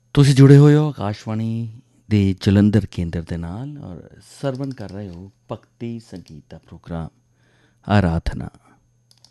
ਤੁਸੀਂ ਜੁੜੇ ਹੋਏ ਹੋ ਆਕਾਸ਼ਵਾਣੀ ਦੇ ਜਲੰਧਰ ਕੇਂਦਰ ਦੇ ਨਾਲ ਔਰ ਸਰਵਨ ਕਰ ਰਹੇ ਹੋ ਭਗਤੀ ਸੰਗੀਤ ਦਾ ਪ੍ਰੋਗਰਾਮ ਆਰਾਧਨਾ।